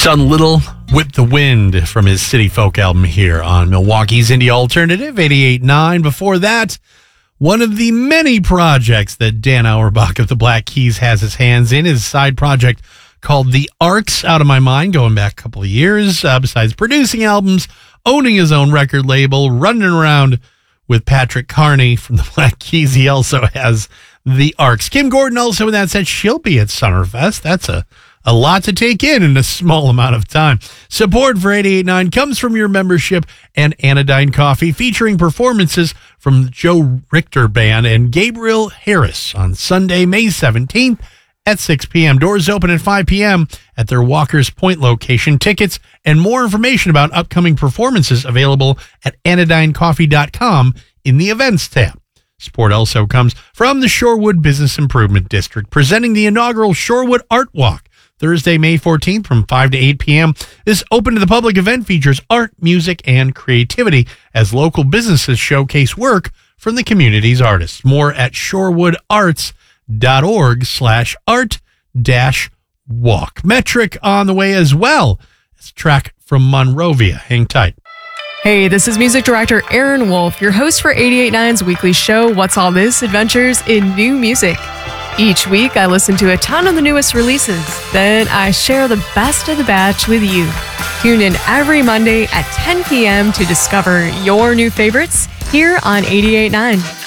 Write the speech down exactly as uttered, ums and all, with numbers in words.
Done Little with the Wind from his City Folk album here on Milwaukee's Indie Alternative, eighty-eight point nine. Before that, one of the many projects that Dan Auerbach of the Black Keys has his hands in is a side project called The Arcs, out of my mind, going back a couple of years. Uh, besides producing albums, owning his own record label, running around with Patrick Carney from the Black Keys, he also has The Arcs. Kim Gordon also, with that said, she'll be at Summerfest. That's a A lot to take in in a small amount of time. Support for eighty-eight point nine comes from your membership and Anodyne Coffee, featuring performances from the Joe Richter Band and Gabriel Harris on Sunday, May seventeenth at six p.m. Doors open at five p.m. at their Walker's Point location. Tickets and more information about upcoming performances available at anodyne coffee dot com in the Events tab. Support also comes from the Shorewood Business Improvement District, presenting the inaugural Shorewood Art Walk, Thursday, May fourteenth from five to eight p.m. This open to the public event features art, music, and creativity as local businesses showcase work from the community's artists. More at shorewood.arts.org slash art dash walk. Metric on the way as well. It's a track from Monrovia. Hang tight. Hey, this is music director Aaron Wolf, your host for eighty-eight point nine's weekly show, What's All This? Adventures in New Music. Each week, I listen to a ton of the newest releases. Then I share the best of the batch with you. Tune in every Monday at ten p.m. to discover your new favorites here on eighty-eight point nine.